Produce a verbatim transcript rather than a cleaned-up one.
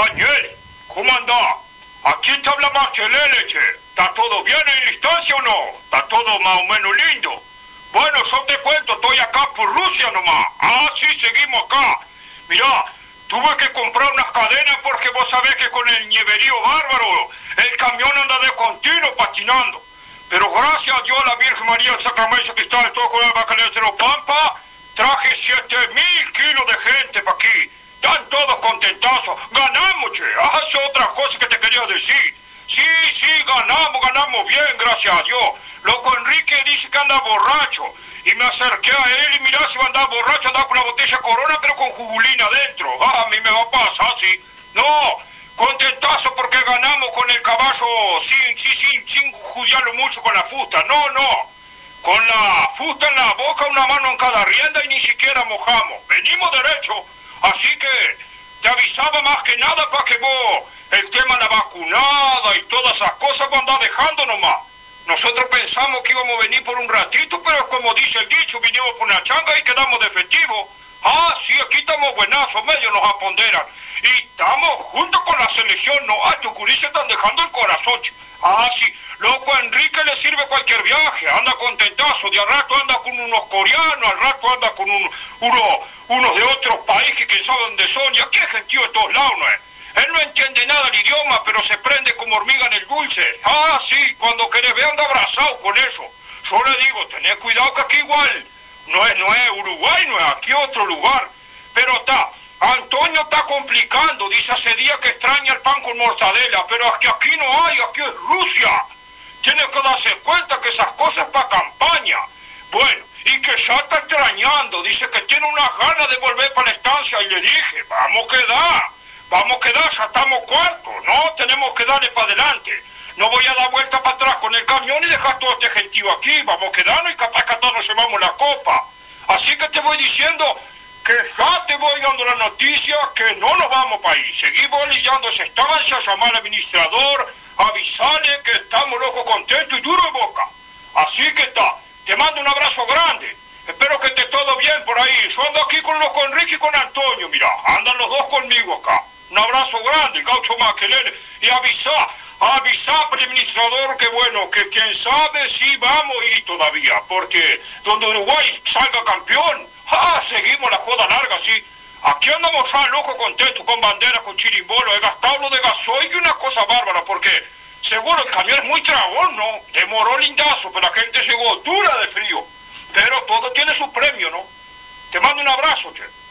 Daniel, ¿cómo anda? Aquí te habla Machelele, che. ¿Está todo bien en la instancia o no? ¿Está todo más o menos lindo? Bueno, yo te cuento, estoy acá por Rusia nomás. Ah, sí, seguimos acá. Mirá, tuve que comprar unas cadenas porque vos sabés que con el nieverío bárbaro, el camión anda de continuo patinando. Pero gracias a Dios, la Virgen María, el Sacramento que está en todo con el Bacalés de los Pampa, traje siete mil kilos de gente para aquí. Están todos contentazos. Ganamos, che. Ah, esa es otra cosa que te quería decir. Sí, sí, ganamos, ganamos bien, gracias a Dios. Loco Enrique dice que anda borracho. Y me acerqué a él y mirá si va a andar borracho, andaba con una botella Corona, pero con jugulina adentro. Ah, a mí me va a pasar, sí. No, contentazo porque ganamos con el caballo sin, sin, sin, sin judiarlo mucho con la fusta. No, no. Con la fusta en la boca, una mano en cada rienda y ni siquiera mojamos. Venimos derecho. Así que te avisaba más que nada para que vos, el tema de la vacunada y todas esas cosas, vos andás dejando nomás. Nosotros pensamos que íbamos a venir por un ratito, pero como dice el dicho, vinimos por una changa y quedamos de festivo. Ah, sí, aquí estamos buenazos, medio nos aponderan. Y estamos juntos con la selección, no, ah, tus gurises están dejando el corazón. Ah, sí, loco, a Enrique le sirve cualquier viaje, anda contentazo, de al rato anda con unos coreanos, al rato anda con un, uno, unos de otros países que quién sabe dónde son, y aquí hay gentío de todos lados, ¿no es? Él no entiende nada el idioma, pero se prende como hormiga en el dulce. Ah, sí, cuando querés ver anda abrazado con eso. Yo le digo, tenés cuidado que aquí igual, no es, no es Uruguay, no es aquí otro lugar, pero está... Antonio está complicando, dice hace días que extraña el pan con mortadela, pero es que aquí no hay, aquí es Rusia. Tienes que darse cuenta que esas cosas para campaña. Bueno, y que ya está extrañando, dice que tiene unas ganas de volver para la estancia y le dije, vamos que da, vamos que da, ya estamos cuartos, no, tenemos que darle para adelante. No voy a dar vuelta para atrás con el camión y dejar todo este gentío aquí, vamos quedando y capaz que a todos nos llevamos la copa. Así que te voy diciendo... que ya te voy dando la noticia que no nos vamos para ahí. Seguimos leyendo esa estancia, llamar al administrador, avisarle que estamos locos contentos y duro de boca. Así que está, te mando un abrazo grande. Espero que esté todo bien por ahí. Yo ando aquí con los con Enrique y con Antonio, mira, andan los dos conmigo acá. Un abrazo grande, Gaucho Maquelele, y avisa, avisa al administrador que bueno, que quién sabe si vamos a ir todavía, porque donde Uruguay salga campeón, ah, seguimos la joda larga, sí. Aquí andamos ya locos contentos, con banderas, con chirimbolo. He gastado lo de gasoil y una cosa bárbara, porque seguro el camión es muy tragón, ¿no? Demoró lindazo, pero la gente llegó dura de frío. Pero todo tiene su premio, ¿no? Te mando un abrazo, che.